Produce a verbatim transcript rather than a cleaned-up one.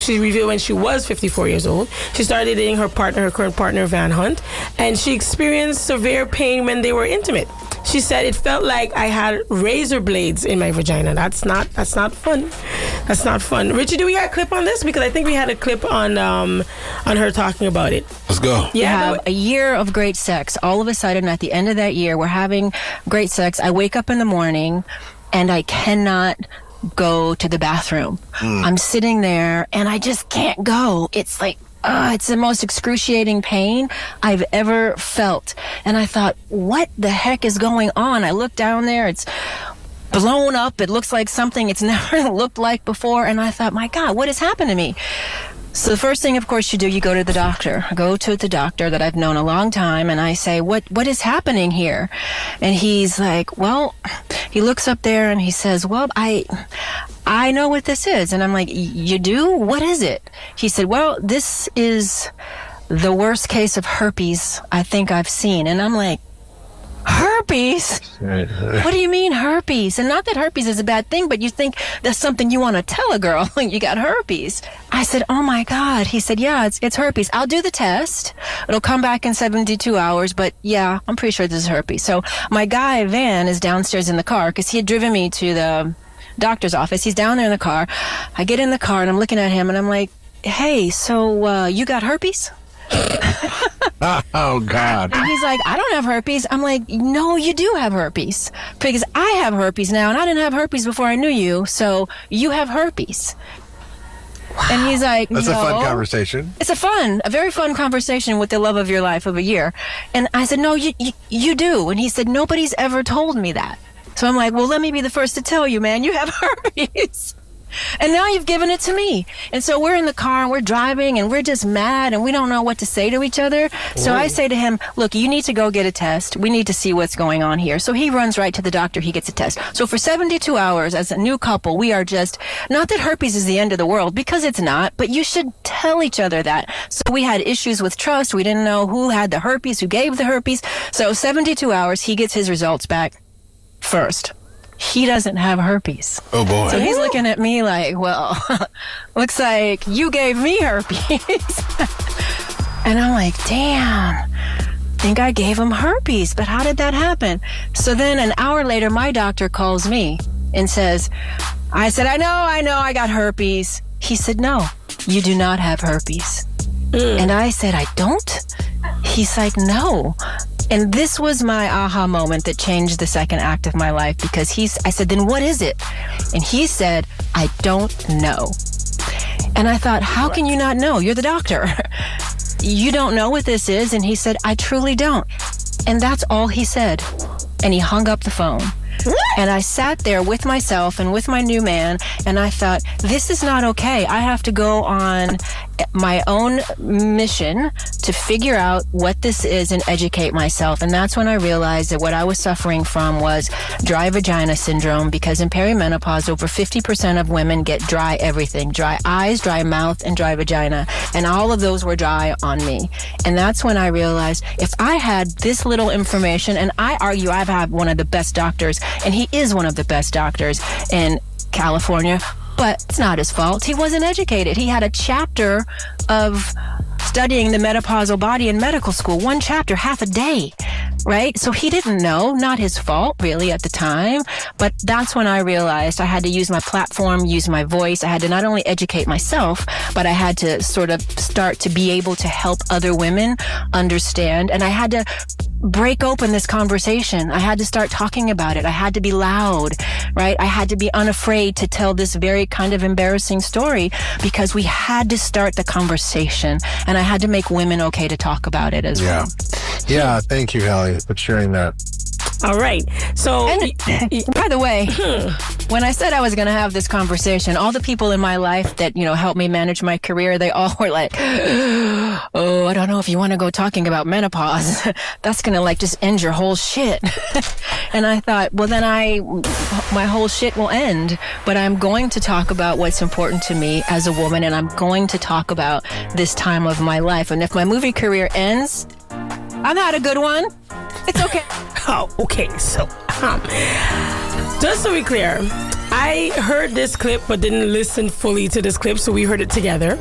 She revealed when she was fifty-four years old, she started dating her partner, her current partner, Van Hunt, and she experienced severe pain when they were intimate. She said it felt like I had razor blades in my vagina. That's not that's not fun. That's not fun. Richie, do we got a clip on this? Because I think we had a clip on um, on her talking about it. Let's go. You Yeah, have but- a year of great sex. All of a sudden, at the end of that year, we're having great sex. I wake up in the morning, and I cannot go to the bathroom. Mm. I'm sitting there, and I just can't go. It's like, uh, it's the most excruciating pain I've ever felt. And I thought, what the heck is going on? I look down there, it's blown up. It looks like something it's never looked like before. And I thought, my God, what has happened to me? So the first thing, of course, you do, you go to the doctor. I go to the doctor that I've known a long time, and I say, what, what is happening here? And he's like, well, he looks up there and he says, well, I, I know what this is. And I'm like, you do? What is it? He said, well, this is the worst case of herpes I think I've seen. And I'm like, herpes? What do you mean herpes? And not that herpes is a bad thing, but you think that's something you want to tell a girl. You got herpes. I said, oh my God. He said, yeah, it's it's herpes. I'll do the test. It'll come back in seventy-two hours, but yeah, I'm pretty sure this is herpes. So my guy, Van, is downstairs in the car because he had driven me to the doctor's office. He's down there in the car. I get in the car and I'm looking at him and I'm like, hey, so uh, you got herpes? Oh, God. And he's like, I don't have herpes. I'm like, no, you do have herpes. Because I have herpes now, and I didn't have herpes before I knew you, so you have herpes. Wow. And he's like, That's no. a fun conversation. It's a fun, a very fun conversation with the love of your life of a year. And I said, no, you, you, you do. And he said, nobody's ever told me that. So I'm like, well, let me be the first to tell you, man, you have herpes. And now you've given it to me. And so we're in the car and we're driving and we're just mad and we don't know what to say to each other. So I say to him, look, you need to go get a test. We need to see what's going on here. So he runs right to the doctor. He gets a test. So for seventy-two hours as a new couple, we are just, not that herpes is the end of the world, because it's not, but you should tell each other that. So we had issues with trust. We didn't know who had the herpes, who gave the herpes. So seventy-two hours, he gets his results back first. He doesn't have herpes. Oh, boy. So he's looking at me like, well, looks like you gave me herpes. And I'm like, damn, think I gave him herpes. But how did that happen? So then an hour later, my doctor calls me and says, I said, I know, I know I got herpes. He said, no, you do not have herpes. Mm. And I said, I don't? He's like, no. And this was my aha moment that changed the second act of my life, because he's, I said, then what is it? And he said, I don't know. And I thought, how can you not know? You're the doctor. You don't know what this is? And he said, I truly don't. And that's all he said. And he hung up the phone. And I sat there with myself and with my new man, and I thought, this is not okay. I have to go on my own mission to figure out what this is and educate myself. And that's when I realized that what I was suffering from was dry vagina syndrome, because in perimenopause, over fifty percent of women get dry everything. Dry eyes, dry mouth, and dry vagina. And all of those were dry on me. And that's when I realized, if I had this little information, and I argue I've had one of the best doctors, and he is one of the best doctors in California, but it's not his fault. He wasn't educated. He had a chapter of studying the menopausal body in medical school, one chapter, half a day, right? So he didn't know, not his fault really at the time, but that's when I realized I had to use my platform, use my voice. I had to not only educate myself, but I had to sort of start to be able to help other women understand. And I had to break open this conversation. I had to start talking about it. I had to be loud, right? I had to be unafraid to tell this very kind of embarrassing story, because we had to start the conversation, and I had to make women okay to talk about it as Yeah. well. Yeah. Thank you, Hallie, for sharing that. All right. So, And by the way, when I said I was going to have this conversation, all the people in my life that, you know, helped me manage my career, they all were like, oh, I don't know if you want to go talking about menopause. That's going to like just end your whole shit. And I thought, well, then I, my whole shit will end. But I'm going to talk about what's important to me as a woman, and I'm going to talk about this time of my life. And if my movie career ends, I've had a good one. It's okay. oh, okay. So, um, just to be clear, I heard this clip but didn't listen fully to this clip, so we heard it together.